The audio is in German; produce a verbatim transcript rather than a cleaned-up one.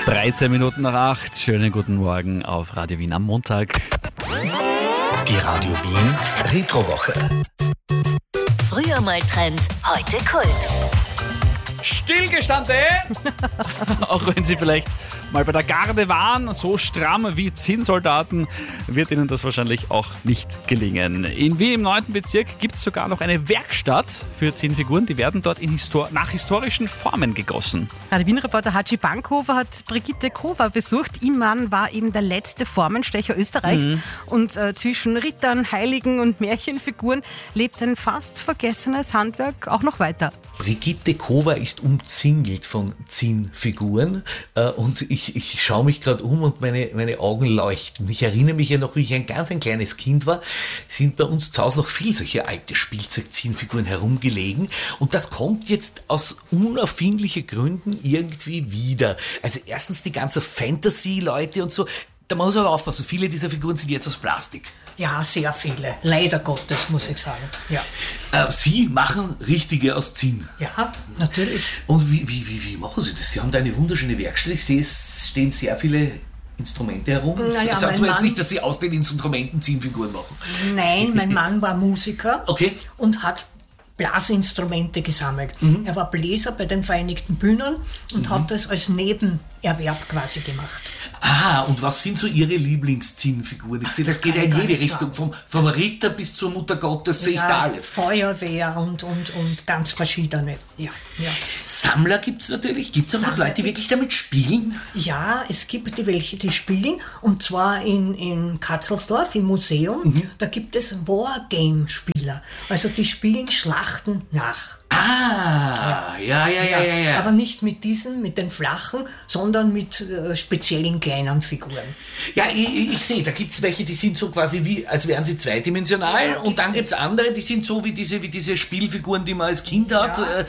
dreizehn Minuten nach acht. Schönen guten Morgen auf Radio Wien am Montag. Die Radio Wien Retrowoche. Früher mal Trend, heute Kult. Stillgestanden! Auch wenn Sie vielleicht mal bei der Garde waren, so stramm wie Zinnsoldaten, wird Ihnen das wahrscheinlich auch nicht gelingen. In Wien im neunten Bezirk gibt es sogar noch eine Werkstatt für Zinnfiguren, die werden dort in Histor- nach historischen Formen gegossen. Der Wien-Reporter Hatschi Bankhofer hat Brigitte Kova besucht. Ihr Mann war eben der letzte Formenstecher Österreichs mhm. und äh, zwischen Rittern, Heiligen und Märchenfiguren lebt ein fast vergessenes Handwerk auch noch weiter. Brigitte Kova ist umzingelt von Zinnfiguren äh, und ich, ich schaue mich gerade um und meine, meine Augen leuchten. Ich erinnere mich ja noch, wie ich ein ganz ein kleines Kind war, sind bei uns zu Hause noch viel solche alte Spielzeug-Zinnfiguren herumgelegen und das kommt jetzt aus unerfindlichen Gründen irgendwie wieder. Also erstens die ganze Fantasy-Leute und so, da muss man aber aufpassen, viele dieser Figuren sind jetzt aus Plastik. Ja, sehr viele. Leider Gottes, muss ich sagen. Ja. Äh, Sie machen richtige aus Zinn. Ja, natürlich. Und wie, wie, wie, wie machen Sie das? Sie haben da eine wunderschöne Werkstatt. Ich sehe, es stehen sehr viele Instrumente herum. Naja, Sagen Sie mir jetzt Mann, nicht, dass Sie aus den Instrumenten Zinnfiguren machen. Nein, mein Mann war Musiker Okay. und hat Blasinstrumente gesammelt. Mhm. Er war Bläser bei den Vereinigten Bühnen und mhm. hat das als Nebenerwerb quasi gemacht. Ah, und was sind so Ihre Lieblingszinnfiguren? Ich sehe, das, das geht ja in jede Richtung, vom, vom Ritter bis zur Mutter Gottes, sehe ich da alles. Feuerwehr und, und, und ganz verschiedene. Ja, ja. Sammler gibt es natürlich. Gibt es auch noch Leute, die wirklich damit spielen? Ja, es gibt die welche, die spielen, und zwar in, in Katzelsdorf im Museum. Mhm. Da gibt es Wargame-Spieler. Also die spielen Schlachten nach. Ah, ja, ja, ja, ja, ja. Aber nicht mit diesen, mit den flachen, sondern mit äh, speziellen kleinen Figuren. Ja, ich, ich sehe, da gibt es welche, die sind so quasi wie, als wären sie zweidimensional, ja, und dann gibt es andere, die sind so wie diese, wie diese Spielfiguren, die man als Kind hat. Ja.